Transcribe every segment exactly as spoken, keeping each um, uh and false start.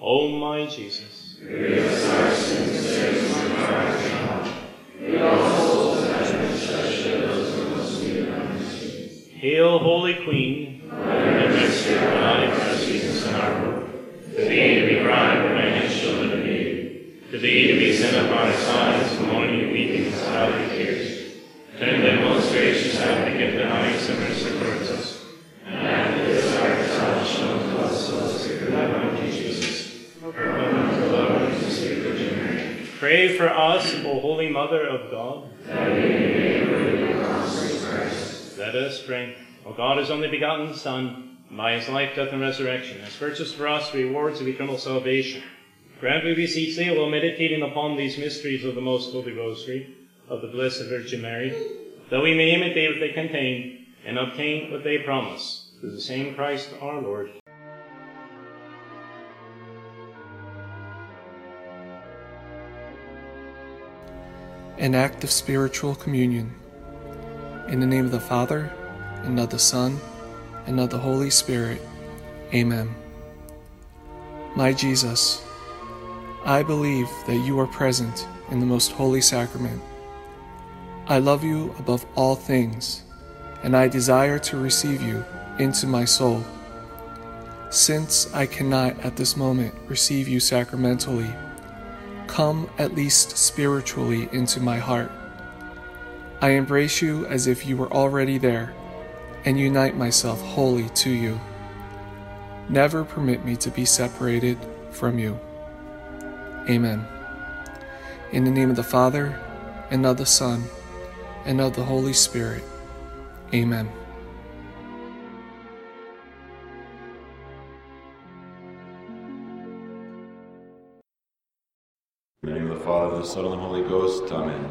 O my Jesus, forgive us our sins, save us from fire. Lead all souls to heaven, especially those who most need thy mercy. Hail, Holy Queen, Let the mystery of God Christ Jesus and our hope. To thee to be cried, praying children of Eve. To thee to be sent upon his eyes, mourning, weeping, and sadly tears. Turn then, most gracious, out the gift of honest and mercy towards us. And after this our exile, shown to us, so as to thy Lord Jesus. For whom the Lord and the sweet Virgin Mary. Pray for us, O Holy Mother of God. That we may be made worthy of the promises of Christ. Let us pray. O God, his only begotten Son, by his life, death, and resurrection, has purchased for us rewards of eternal salvation. Grant, we beseech thee, while meditating upon these mysteries of the most holy rosary of the Blessed Virgin Mary, that we may imitate what they contain and obtain what they promise, through the same Christ our Lord. An act of spiritual communion. In the name of the Father, and of the Son, and of the Holy Spirit. Amen. My Jesus, I believe that you are present in the most holy sacrament. I love you above all things, and I desire to receive you into my soul. Since I cannot at this moment receive you sacramentally, come at least spiritually into my heart. I embrace you as if you were already there, and unite myself wholly to you. Never permit me to be separated from you. Amen. In the name of the Father, and of the Son, and of the Holy Spirit. Amen. In the name of the Father, the Son, and the Holy Ghost. Amen.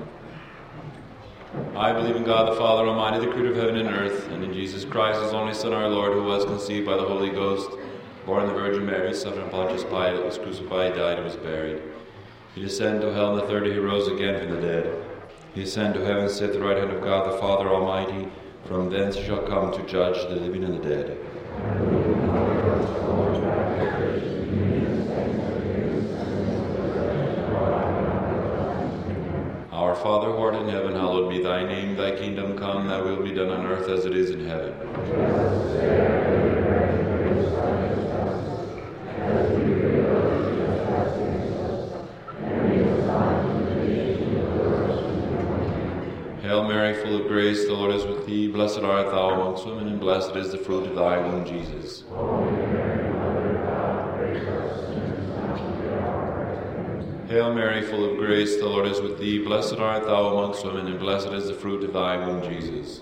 I believe in God the Father Almighty, the Creator of heaven and earth, and in Jesus Christ, his only Son, our Lord, who was conceived by the Holy Ghost, born of the Virgin Mary, suffered under Pontius Pilate, was crucified, died, and was buried. He descended to hell, and the third day he rose again from the dead. He ascended to heaven, sat at the right hand of God the Father Almighty. From thence he shall come to judge the living and the dead. Our Father, who art in heaven, hallowed be thy name. Thy kingdom come, thy will be done on earth as it is in heaven. Hail Mary, full of grace, the Lord is with thee. Blessed art thou amongst women, and blessed is the fruit of thy womb, Jesus. Hail Mary, full of grace, the Lord is with thee. Blessed art thou amongst women, and blessed is the fruit of thy womb, Jesus.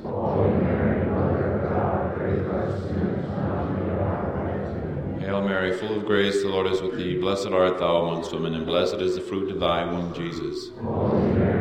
Hail Mary, full of grace, the Lord is with thee. Blessed art thou amongst women, and blessed is the fruit of thy womb, Jesus.